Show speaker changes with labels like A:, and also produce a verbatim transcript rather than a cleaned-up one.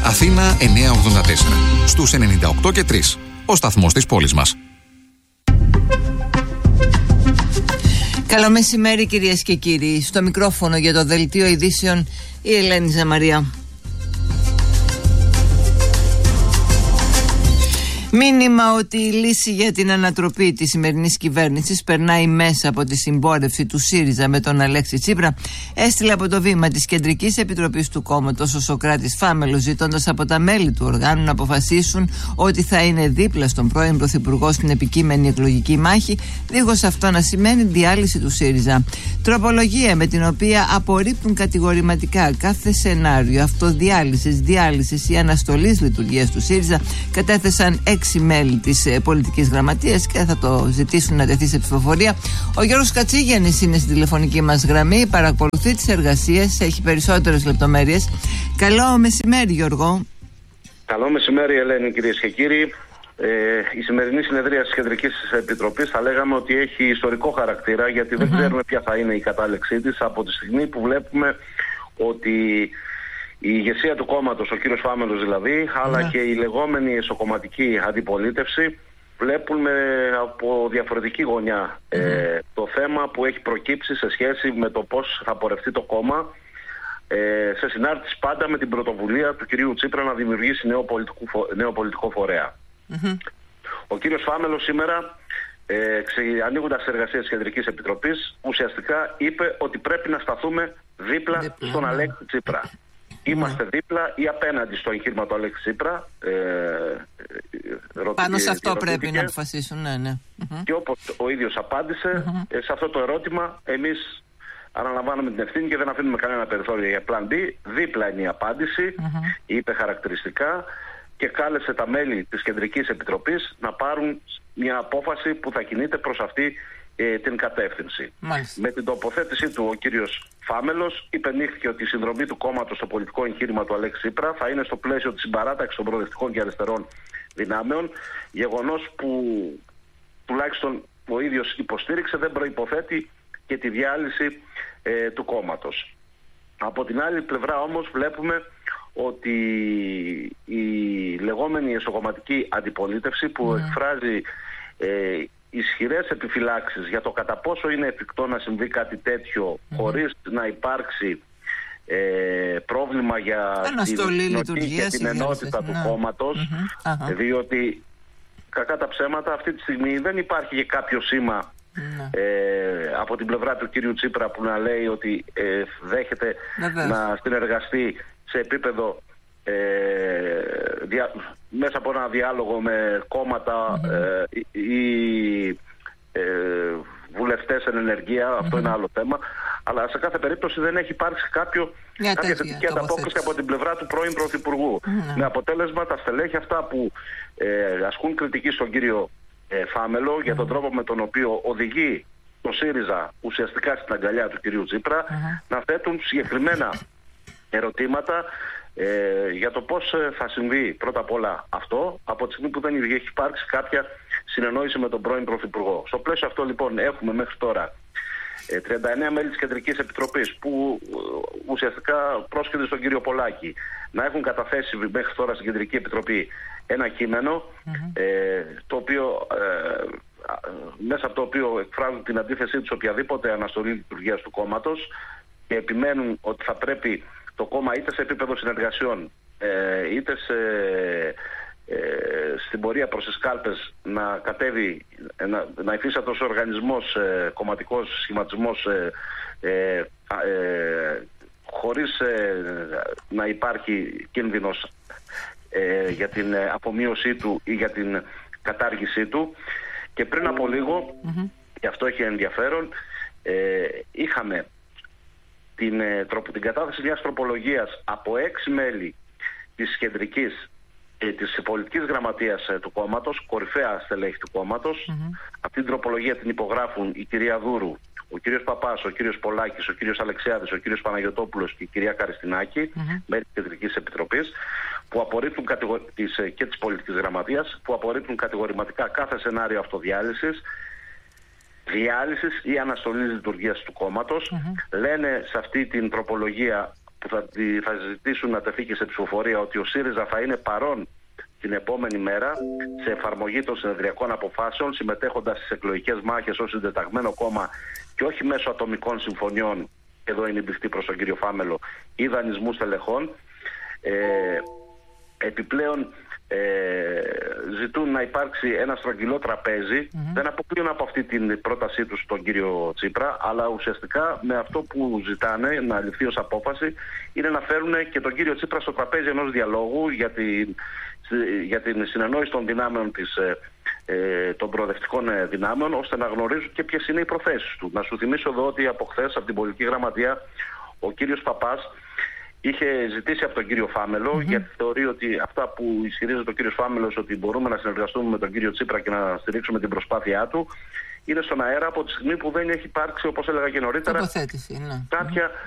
A: Αθήνα εννιακόσια ογδόντα τέσσερα. Στους ενενήντα οκτώ και τρία. Ο σταθμός της πόλης μας.
B: Καλό μεσημέρι κυρίες και κύριοι. Στο μικρόφωνο για το Δελτίο Ειδήσεων η Ελένη Ζαμαρία. Μήνυμα ότι η λύση για την ανατροπή της σημερινής κυβέρνησης περνάει μέσα από τη συμπόρευση του ΣΥΡΙΖΑ με τον Αλέξη Τσίπρα έστειλε από το βήμα της Κεντρικής Επιτροπής του κόμματος ο Σωκράτης Φάμελος, ζητώντας από τα μέλη του οργάνου να αποφασίσουν ότι θα είναι δίπλα στον πρώην Πρωθυπουργό στην επικείμενη εκλογική μάχη, δίχως αυτό να σημαίνει διάλυση του ΣΥΡΙΖΑ. Τροπολογία με την οποία απορρίπτουν κατηγορηματικά κάθε σενάριο αυτοδιάλυσης, διάλυσης ή αναστολής λειτουργίας του ΣΥΡΙΖΑ κατέθεσαν έξι μέλη της ε, πολιτικής γραμματείας και θα το ζητήσουν να τεθεί σε ψηφοφορία. Ο Γιώργος Κατσίγιαννης είναι στην τηλεφωνική μας γραμμή, παρακολουθεί τις εργασίες, έχει περισσότερες λεπτομέρειες. Καλό μεσημέρι, Γιώργο.
C: Καλό μεσημέρι, Ελένη, κυρίες και κύριοι. Ε, η σημερινή συνεδρία της Κεντρικής Επιτροπής θα λέγαμε ότι έχει ιστορικό χαρακτήρα, γιατί mm-hmm. δεν ξέρουμε ποια θα είναι η κατάληξή της από τη στιγμή που βλέπουμε ότι η ηγεσία του κόμματος, ο κύριος Φάμελος δηλαδή, αλλά ναι. και η λεγόμενη εσωκομματική αντιπολίτευση βλέπουν με, από διαφορετική γωνιά mm. ε, το θέμα που έχει προκύψει σε σχέση με το πώς θα πορευτεί το κόμμα ε, σε συνάρτηση πάντα με την πρωτοβουλία του κυρίου Τσίπρα να δημιουργήσει νέο πολιτικό, νέο πολιτικό φορέα. Mm-hmm. Ο κύριος Φάμελος σήμερα, ε, ανοίγοντας τις εργασίες της Κεντρικής Επιτροπής, ουσιαστικά είπε ότι πρέπει να σταθούμε δίπλα, δίπλα στον Αλέξη Τσίπρα. Είμαστε mm. δίπλα ή απέναντι στο εγχείρημα του Αλέξη Τσίπρα. Ε, ε,
B: Πάνω σε αυτό πρέπει να αποφασίσουν, ναι, ναι.
C: Και όπως ο ίδιος απάντησε, mm-hmm. ε, σε αυτό το ερώτημα εμείς αναλαμβάνουμε την ευθύνη και δεν αφήνουμε κανένα περιθώριο για πλάν B. Δίπλα είναι η απάντηση, mm-hmm. είπε χαρακτηριστικά και κάλεσε τα μέλη της Κεντρικής Επιτροπής να πάρουν μια απόφαση που θα κινείται προς αυτή ε, την κατεύθυνση. Μάλιστα. Με την τοποθέτησή του ο κύριος Φάμελος υπενήχθηκε ότι η συνδρομή του κόμματος στο πολιτικό εγχείρημα του Αλέξη Τσίπρα θα είναι στο πλαίσιο της συμπαράταξης των προοδευτικών και αριστερών δυνάμεων, γεγονός που τουλάχιστον ο ίδιος υποστήριξε δεν προϋποθέτει και τη διάλυση ε, του κόμματος. Από την άλλη πλευρά όμως βλέπουμε ότι η λεγόμενη εσωκομματική αντιπολίτευση που mm. εκφράζει ε, ισχυρές επιφυλάξεις για το κατά πόσο είναι εφικτό να συμβεί κάτι τέτοιο mm-hmm. χωρίς να υπάρξει ε, πρόβλημα για την, και την ενότητα του ναι. κόμματος, mm-hmm. διότι κακά τα ψέματα αυτή τη στιγμή δεν υπάρχει και κάποιο σήμα mm-hmm. ε, από την πλευρά του κύριου Τσίπρα που να λέει ότι ε, δέχεται mm-hmm. να συνεργαστεί σε επίπεδο Ε, δια, μέσα από ένα διάλογο με κόμματα mm-hmm. ε, ή ε, βουλευτές εν ενεργεία, mm-hmm. αυτό είναι άλλο θέμα, αλλά σε κάθε περίπτωση δεν έχει υπάρξει κάποιο, κάποια θετική ανταπόκριση από την πλευρά του πρώην Πρωθυπουργού. Mm-hmm. Με αποτέλεσμα τα στελέχη αυτά που ε, ασκούν κριτική στον κύριο ε, Φάμελο mm-hmm. για τον τρόπο με τον οποίο οδηγεί το ΣΥΡΙΖΑ ουσιαστικά στην αγκαλιά του κυρίου Τσίπρα mm-hmm. να θέτουν συγκεκριμένα ερωτήματα Ε, για το πώς ε, θα συμβεί πρώτα απ' όλα αυτό από τη στιγμή που δεν έχει υπάρξει κάποια συνεννόηση με τον πρώην Πρωθυπουργό. Στο πλαίσιο αυτό λοιπόν έχουμε μέχρι τώρα ε, τριάντα εννέα μέλη της Κεντρικής Επιτροπής που ε, ουσιαστικά πρόσκειται στον κύριο Πολάκη να έχουν καταθέσει μέχρι τώρα στην Κεντρική Επιτροπή ένα κείμενο mm-hmm. ε, το οποίο, ε, μέσα από το οποίο εκφράζουν την αντίθεσή τους οποιαδήποτε αναστολή λειτουργίας του κόμματος και επιμένουν ότι θα πρέπει το κόμμα είτε σε επίπεδο συνεργασιών ε, είτε σε, ε, στην πορεία προς τις κάλπες να κατέβει, να, να υφίσταται ως οργανισμός, ε, κομματικός σχηματισμός ε, ε, ε, χωρίς ε, να υπάρχει κίνδυνος ε, για την απομείωσή του ή για την κατάργησή του. Και πριν από λίγο, mm-hmm. και αυτό έχει ενδιαφέρον, ε, είχαμε Την, την κατάθεση μιας τροπολογίας από έξι μέλη της κεντρικής ε, της πολιτικής γραμματείας ε, του κόμματος, κορυφαία στελέχη του κόμματος. Mm-hmm. Αυτή την τροπολογία την υπογράφουν η κυρία Δούρου, ο κύριος Παπάς, ο κύριος Πολάκης, ο κύριος Αλεξιάδης, ο κύριος Παναγιωτόπουλος και η κυρία Καριστινάκη, mm-hmm. μέλη της Κεντρικής Επιτροπής, που απορρίπτουν κατηγο... της, και της πολιτικής γραμματείας, που απορρίπτουν κατηγορηματικά κάθε σενάριο αυτοδιάλυσης, διάλυσης ή αναστολής λειτουργίας του κόμματος. Mm-hmm. Λένε σε αυτή την τροπολογία που θα, θα ζητήσουν να τεθεί και σε ψηφοφορία ότι ο ΣΥΡΙΖΑ θα είναι παρόν την επόμενη μέρα σε εφαρμογή των συνεδριακών αποφάσεων, συμμετέχοντας στις εκλογικές μάχες ως συντεταγμένο κόμμα και όχι μέσω ατομικών συμφωνιών, εδώ είναι η μπιχτή προς τον κύριο Φάμελο, ή δανεισμού στελεχών. Ε, επιπλέον ε, ζητούν να υπάρξει ένα στρογγυλό τραπέζι. Mm-hmm. Δεν αποκλείουν από αυτή την πρότασή τους τον κύριο Τσίπρα, αλλά ουσιαστικά με αυτό που ζητάνε να ληφθεί ως απόφαση είναι να φέρουν και τον κύριο Τσίπρα στο τραπέζι ενός διαλόγου για την, για την συνεννόηση των δυνάμεων της, ε, των προοδευτικών δυνάμεων, ώστε να γνωρίζουν και ποιες είναι οι προθέσεις του. Να σου θυμίσω εδώ ότι από χθες από την πολιτική γραμματεία ο κύριος Παπάς είχε ζητήσει από τον κύριο Φάμελο, mm-hmm. γιατί θεωρεί ότι αυτά που ισχυρίζεται ο κύριος Φάμελος, ότι μπορούμε να συνεργαστούμε με τον κύριο Τσίπρα και να στηρίξουμε την προσπάθειά του, είναι στον αέρα από τη στιγμή που δεν έχει υπάρξει, όπως έλεγα και νωρίτερα,
B: τοποθέτηση, ναι.
C: κάποια